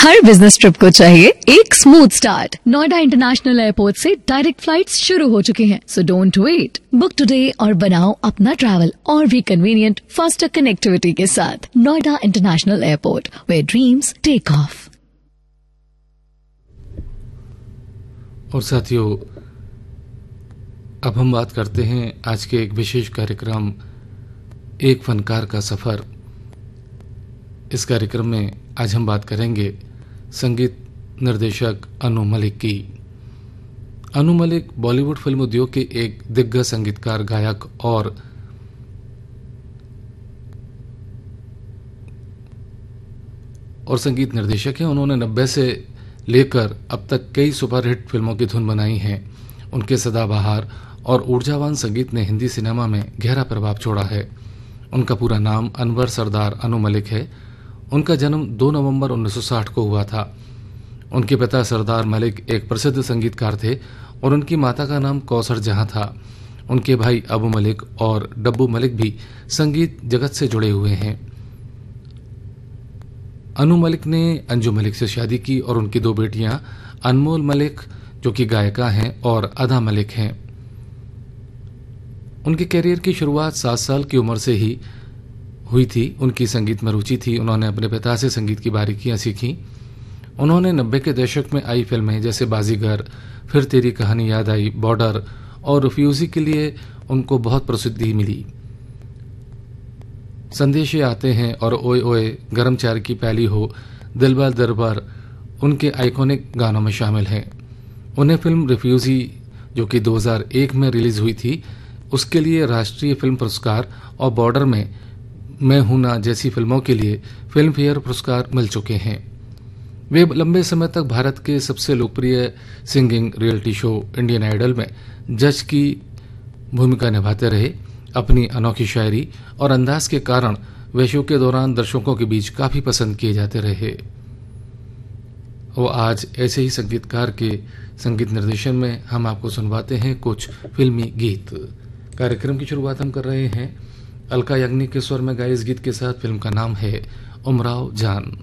हर business trip को चाहिए एक smooth start. Noida international airport से डायरेक्ट फ्लाइट्स शुरू हो चुकी हैं, so don't wait. Book today और बनाओ अपना ट्रैवल और भी कन्वीनियंट फास्टर कनेक्टिविटी के साथ। Noida international airport, where dreams take off. और साथियों, अब हम बात करते हैं आज के एक विशेष कार्यक्रम एक फनकार का सफर। इस कार्यक्रम में आज हम बात करेंगे संगीत निर्देशक अनु मलिक की। अनु मलिक बॉलीवुड फिल्म उद्योग के एक दिग्गज संगीतकार, गायक और संगीत निर्देशक हैं। उन्होंने 90 से लेकर अब तक कई सुपरहिट फिल्मों की धुन बनाई हैं। उनके सदाबहार और ऊर्जावान संगीत ने हिंदी सिनेमा में गहरा प्रभाव छोड़ा है। उनका पूरा नाम अनवर सरदार अनु मलिक है। उनका जन्म 2 नवंबर 1960 को हुआ था। उनके पिता सरदार मलिक एक प्रसिद्ध संगीतकार थे और उनकी माता का नाम कौसर जहां था। उनके भाई अबू मलिक और डब्बू मलिक भी संगीत जगत से जुड़े हुए हैं। अनु मलिक ने अंजू मलिक से शादी की और उनकी 2 बेटियां अनमोल मलिक, जो कि गायिका हैं, और अदा मलिक हैं। उनके करियर की शुरुआत 7 साल की उम्र से ही हुई थी। उनकी संगीत में रुचि थी। उन्होंने अपने पिता से संगीत की बारीकियां सीखी। उन्होंने 90 के दशक में आई फिल्में जैसे बाजीगर, फिर तेरी कहानी याद आई, बॉर्डर और रिफ्यूजी के लिए उनको बहुत प्रसिद्धि मिली। संदेशे आते हैं और ओए ओए, गरम चार की प्याली हो, दिलबर दरबार उनके आइकॉनिक गानों में शामिल हैं। उन्हें फिल्म रिफ्यूजी, जो कि 2001 में रिलीज हुई थी, उसके लिए राष्ट्रीय फिल्म पुरस्कार और बॉर्डर में मैं हूं ना जैसी फिल्मों के लिए फिल्म फेयर पुरस्कार मिल चुके हैं। वे लंबे समय तक भारत के सबसे लोकप्रिय singing reality show Indian idol में जज की भूमिका निभाते रहे। अपनी अनोखी शायरी और अंदाज के कारण वे शो के दौरान दर्शकों के बीच काफी पसंद किए जाते रहे। वो आज ऐसे ही संगीतकार के संगीत निर्देशन में हम आपको सुनवाते हैं कुछ फिल्मी गीत। कार्यक्रम की शुरुआत हम कर रहे हैं अलका याग्निक के स्वर में गाए इस गीत के साथ। फिल्म का नाम है उमराव जान।